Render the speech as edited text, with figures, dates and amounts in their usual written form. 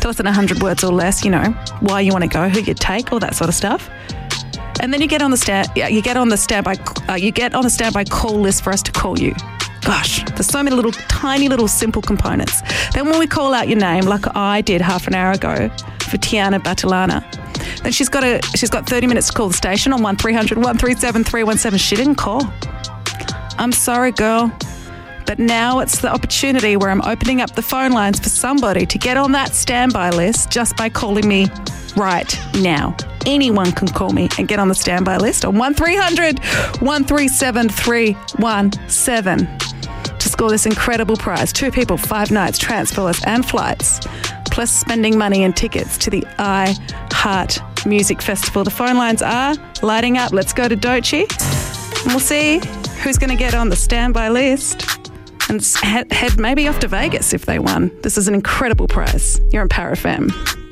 Tell us in 100 words or less, why you want to go, who you'd take, all that sort of stuff. And then you get on the standby call list for us to call you. Gosh, there's so many tiny little simple components. Then when we call out your name, like I did half an hour ago for Tiana Batalana, then she's got 30 minutes to call the station on 1300 137 317. She didn't call. I'm sorry, girl. But now it's the opportunity where I'm opening up the phone lines for somebody to get on that standby list just by calling me right now. Anyone can call me and get on the standby list on 1300 137 317 to score this incredible prize. 2 people, 5 nights, transports and flights, plus spending money and tickets to the I Heart Music Festival. The phone lines are lighting up. Let's go to Dochi and we'll see who's going to get on the standby list and head maybe off to Vegas if they won. This is an incredible prize. You're on Power FM.